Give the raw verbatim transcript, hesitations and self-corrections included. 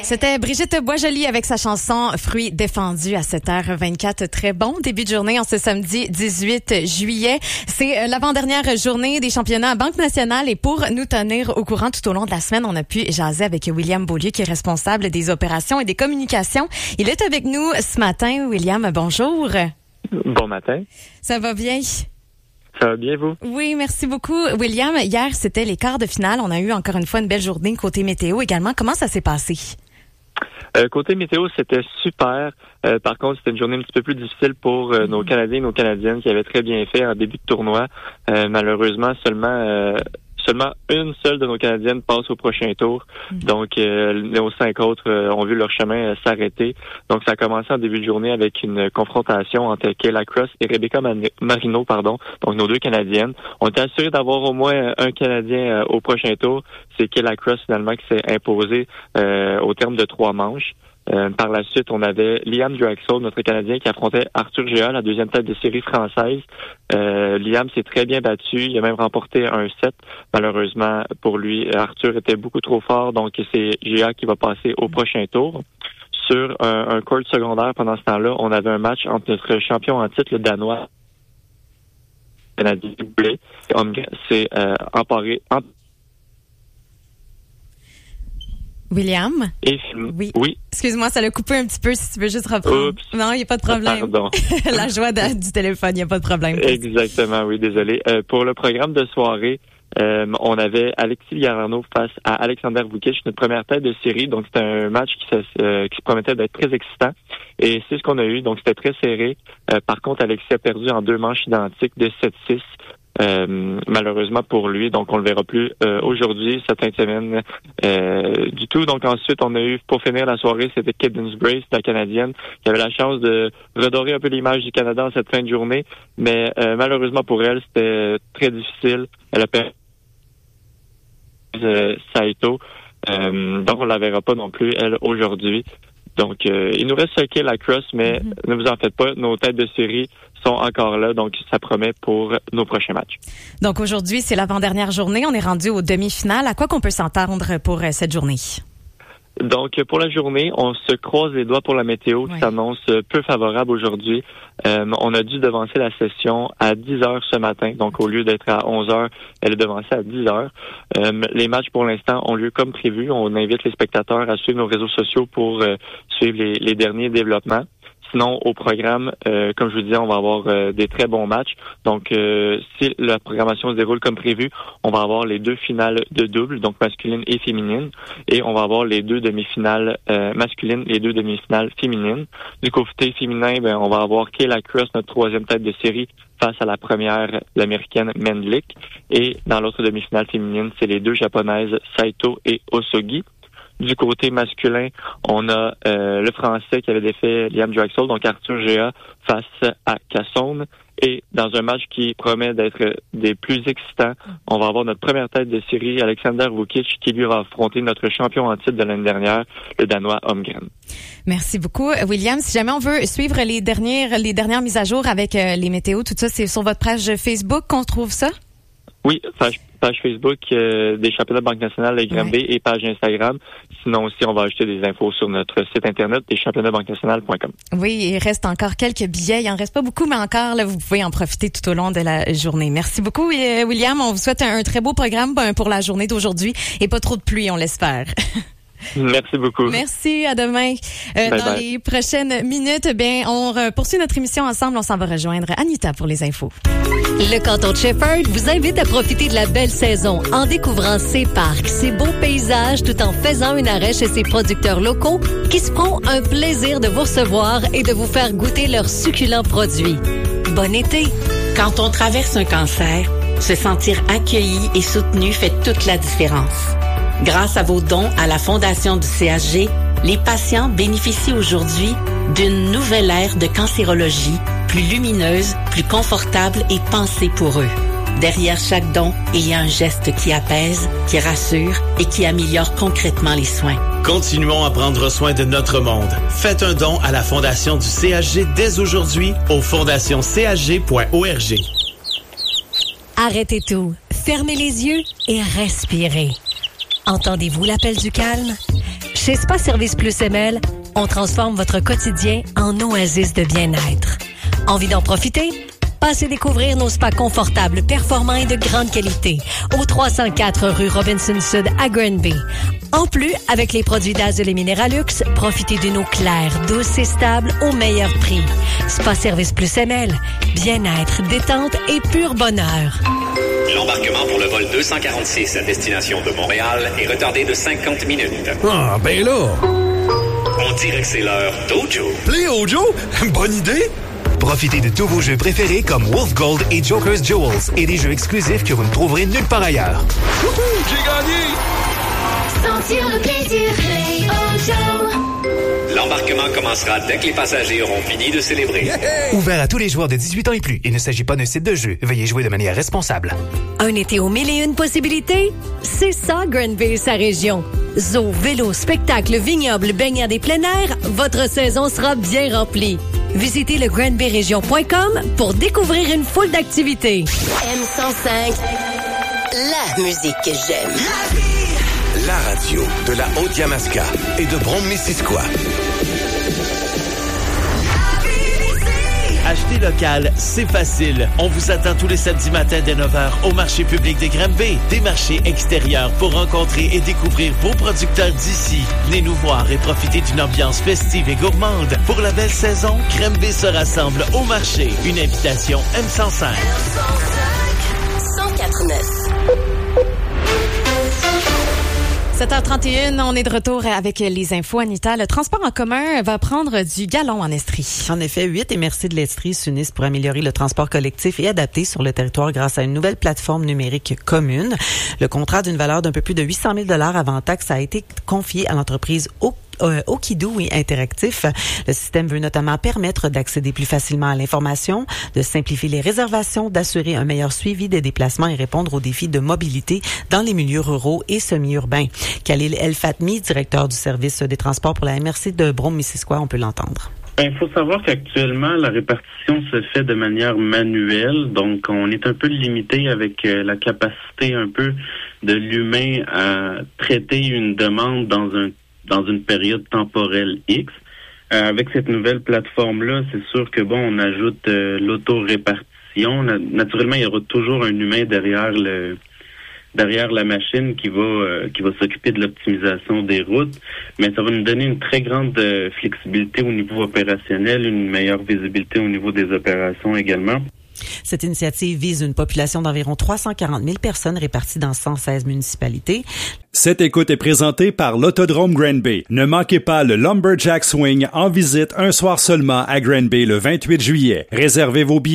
C'était Brigitte Boisjoli avec sa chanson « Fruits défendus » à sept heures vingt-quatre. Très bon début de journée en ce samedi dix-huit juillet. C'est l'avant-dernière journée des championnats à Banque Nationale et pour nous tenir au courant tout au long de la semaine, on a pu jaser avec William Beaulieu qui est responsable des opérations et des communications. Il est avec nous ce matin. William, bonjour. Bon matin. Ça va bien? Ça va bien, vous? Oui, merci beaucoup. William, hier, c'était les quarts de finale. On a eu encore une fois une belle journée côté météo également. Comment ça s'est passé? Euh, côté météo, c'était super. Euh, par contre, c'était une journée un petit peu plus difficile pour euh, nos Canadiens et nos Canadiennes qui avaient très bien fait en début de tournoi. Euh, malheureusement, seulement euh, seulement une seule de nos Canadiennes passe au prochain tour. Mm-hmm. Donc, euh, nos cinq autres euh, ont vu leur chemin euh, s'arrêter. Donc, ça a commencé en début de journée avec une confrontation entre Kayla Cross et Rebecca Marino, pardon. Donc, nos deux Canadiennes. On était assurés d'avoir au moins un Canadien euh, au prochain tour. C'est Kayla Cross, finalement, qui s'est imposée euh, au terme de trois manches. Euh, par la suite, on avait Liam Drexel, notre Canadien, qui affrontait Arthur Géa, la deuxième tête de série française. Euh, Liam s'est très bien battu. Il a même remporté un set. Malheureusement, pour lui, Arthur était beaucoup trop fort, donc c'est Géa qui va passer au prochain tour. Sur un, un court secondaire, pendant ce temps-là, on avait un match entre notre champion en titre, le Danois, Canadien, c'est euh, emparé... Emp- William? Et, oui. oui. Excuse-moi, ça l'a coupé un petit peu, si tu veux juste reprendre. Oups. Non, il n'y a pas de problème. Pardon. La joie de, du téléphone, il n'y a pas de problème. Exactement, oui, désolé. Euh, pour le programme de soirée, euh, on avait Alexis Garano face à Alexander Vukic, notre première tête de série. Donc, c'était un match qui se, euh, qui se promettait d'être très excitant. Et c'est ce qu'on a eu. Donc, c'était très serré. Euh, par contre, Alexis a perdu en deux manches identiques de sept six. Euh, malheureusement pour lui, donc on le verra plus euh, aujourd'hui, cette fin de semaine euh, du tout. Donc ensuite, on a eu, pour finir la soirée, c'était Cadence Grace, la Canadienne, qui avait la chance de redorer un peu l'image du Canada en cette fin de journée, mais euh, malheureusement pour elle, c'était très difficile. Elle a perdu euh, Saito, euh, donc on la verra pas non plus, elle, aujourd'hui. Donc, euh, il nous reste ce qu'est la Cross, mais mm-hmm. ne vous en faites pas, nos têtes de série sont encore là, donc ça promet pour nos prochains matchs. Donc, aujourd'hui, c'est l'avant-dernière journée. On est rendu aux demi-finales. À quoi qu'on peut s'entendre pour euh, cette journée? Donc, pour la journée, on se croise les doigts pour la météo qui ouais. s'annonce peu favorable aujourd'hui. Euh, on a dû devancer la session à dix heures ce matin. Donc, au lieu d'être à onze heures, elle est devancée à dix heures. Euh, les matchs, pour l'instant, ont lieu comme prévu. On invite les spectateurs à suivre nos réseaux sociaux pour euh, suivre les, les derniers développements. Sinon, au programme, euh, comme je vous disais, on va avoir euh, des très bons matchs. Donc, euh, si la programmation se déroule comme prévu, on va avoir les deux finales de double, donc masculine et féminine. Et on va avoir les deux demi-finales euh, masculines et deux demi-finales féminines. Du côté féminin, ben, on va avoir Kayla Cross, notre troisième tête de série, face à la première, l'américaine Mendlik. Et dans l'autre demi-finale féminine, c'est les deux japonaises Saito et Osogi. Du côté masculin, on a euh, le Français qui avait défait Liam Drexel, donc Arthur Géa face à Cassone. Et dans un match qui promet d'être des plus excitants, on va avoir notre première tête de série, Alexander Vukic, qui lui va affronter notre champion en titre de l'année dernière, le Danois Holmgren. Merci beaucoup, William. Si jamais on veut suivre les dernières les dernières mises à jour avec euh, les météos, tout ça, c'est sur votre page Facebook qu'on trouve ça? Oui, page, page Facebook euh, des championnats de Banque Nationale de Granby ouais. et page Instagram. Sinon aussi, on va ajouter des infos sur notre site internet des championnats banque nationale point com. Oui, il reste encore quelques billets. Il en reste pas beaucoup, mais encore, là, vous pouvez en profiter tout au long de la journée. Merci beaucoup, William. On vous souhaite un, un très beau programme pour la journée d'aujourd'hui et pas trop de pluie, on l'espère. Merci beaucoup. Merci, à demain. Euh, bye dans bye. Les prochaines minutes, bien, on poursuit notre émission ensemble. On s'en va rejoindre Anita pour les infos. Le canton de Sheppard vous invite à profiter de la belle saison en découvrant ses parcs, ses beaux paysages, tout en faisant une arrêt chez ses producteurs locaux qui se feront un plaisir de vous recevoir et de vous faire goûter leurs succulents produits. Bon été! Quand on traverse un cancer, se sentir accueilli et soutenu fait toute la différence. Grâce à vos dons à la Fondation du C H G, les patients bénéficient aujourd'hui d'une nouvelle ère de cancérologie, plus lumineuse, plus confortable et pensée pour eux. Derrière chaque don, il y a un geste qui apaise, qui rassure et qui améliore concrètement les soins. Continuons à prendre soin de notre monde. Faites un don à la Fondation du C H G dès aujourd'hui au fondation c h g point org. Arrêtez tout, fermez les yeux et respirez. Entendez-vous l'appel du calme? Chez Spa Service Plus M L, on transforme votre quotidien en oasis de bien-être. Envie d'en profiter? Passez découvrir nos spas confortables, performants et de grande qualité au trois cent quatre rue Robinson-Sud à Granby. En plus, avec les produits d'Azul et Minéralux, profitez d'une eau claire, douce et stable au meilleur prix. Spa Service Plus M L, bien-être, détente et pur bonheur. L'embarquement pour le vol deux cent quarante-six à destination de Montréal est retardé de cinquante minutes. Ah, ben là! On dirait que c'est l'heure d'Ojo. Play Ojo? Bonne idée! Profitez de tous vos jeux préférés comme Wolf Gold et Joker's Jewels et des jeux exclusifs que vous ne trouverez nulle part ailleurs. Wouhou! J'ai gagné! Sentir le plaisir, Play Ojo. L'embarquement commencera dès que les passagers auront fini de célébrer. Yeah! Ouvert à tous les joueurs de dix-huit ans et plus. Il ne s'agit pas d'un site de jeu. Veuillez jouer de manière responsable. Un été aux mille et une possibilités? C'est ça, Granby et sa région. Zoo, vélo, spectacle, vignoble, baignade et plein air, votre saison sera bien remplie. Visitez le granby région point com pour découvrir une foule d'activités. M cent cinq, la musique que j'aime. La radio de la Haute-Yamaska et de Brome-Missisquoi. Acheter local, c'est facile. On vous attend tous les samedis matins dès neuf heures au marché public de Granby. Des marchés extérieurs pour rencontrer et découvrir vos producteurs d'ici. Venez nous voir et profiter d'une ambiance festive et gourmande. Pour la belle saison, Granby se rassemble au marché. Une invitation M cent cinq. cent quatre neuf. sept heures trente et une, on est de retour avec les infos. Anita, le transport en commun va prendre du galon en Estrie. En effet, huit M R C de l'Estrie s'unissent pour améliorer le transport collectif et adapté sur le territoire grâce à une nouvelle plateforme numérique commune. Le contrat d'une valeur d'un peu plus de huit cent mille dollars avant taxe a été confié à l'entreprise O. Euh, Okidou et Interactif. Le système veut notamment permettre d'accéder plus facilement à l'information, de simplifier les réservations, d'assurer un meilleur suivi des déplacements et répondre aux défis de mobilité dans les milieux ruraux et semi-urbains. Khalil El Fatmi, directeur du service des transports pour la M R C de Brome-Missisquoi, on peut l'entendre. Il faut savoir qu'actuellement, la répartition se fait de manière manuelle, donc on est un peu limité avec euh, la capacité un peu de l'humain à traiter une demande dans un dans une période temporelle X. Euh, avec cette nouvelle plateforme-là, c'est sûr que bon, on ajoute euh, l'auto-répartition. Na- naturellement, il y aura toujours un humain derrière le derrière la machine qui va euh, qui va s'occuper de l'optimisation des routes, mais ça va nous donner une très grande euh, flexibilité au niveau opérationnel, une meilleure visibilité au niveau des opérations également. Cette initiative vise une population d'environ trois cent quarante mille personnes réparties dans cent seize municipalités. Cette écoute est présentée par l'Autodrome Granby. Ne manquez pas le Lumberjack Swing en visite un soir seulement à Granby le vingt-huit juillet. Réservez vos billets